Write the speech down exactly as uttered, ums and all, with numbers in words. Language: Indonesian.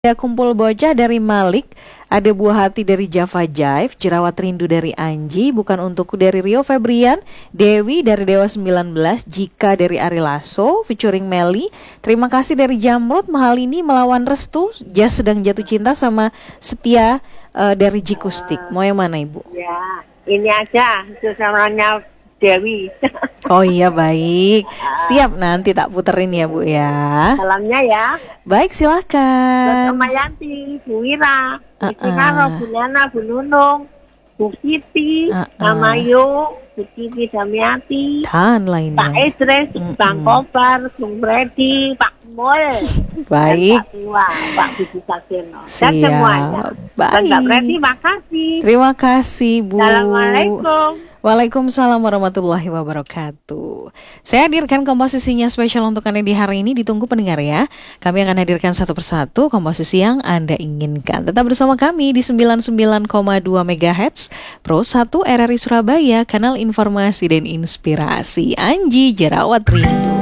Ada kumpul bocah dari Malik, ada buah hati dari Java Jive, jerawat rindu dari Anji, bukan untukku dari Rio Febrian, Dewi dari Dewa sembilan belas, Jika dari Ari Lasso, featuring Meli, terima kasih dari Jamrud, Mahalini melawan Restu, Jas sedang jatuh cinta sama Setia uh, dari Jikustik. Mau yang mana Ibu? Ya, ini aja, itu namanya Dewi. Oh iya baik, siap nanti tak puterin ya Bu ya. Salamnya ya. Baik Buat silakan. Oma Yanti, Bu Wira, Bu Uh-uh. Karo, Bu Nana, Bu Nunung, Bu Siti, Uh-uh. Mama Yu, Bu Kiki Damiati, Tahan lainnya. Pak Idris, Mm-mm. Bang Kobar, Bung Freddy, Pak Mul, Baik. dan Pak Tua, Pak Budi Sakeno, dan Siap. semuanya. Dan Mbak Freddy, Baik. makasih. Terima kasih Bu. Assalamualaikum. Waalaikumsalam warahmatullahi wabarakatuh. Saya hadirkan komposisinya spesial untuk Anda di hari ini. Ditunggu pendengar ya. Kami akan hadirkan satu persatu komposisi yang Anda inginkan. Tetap bersama kami di sembilan puluh sembilan koma dua megahertz Pro satu R R I Surabaya, kanal informasi dan inspirasi. Anji Jerawat Rindu.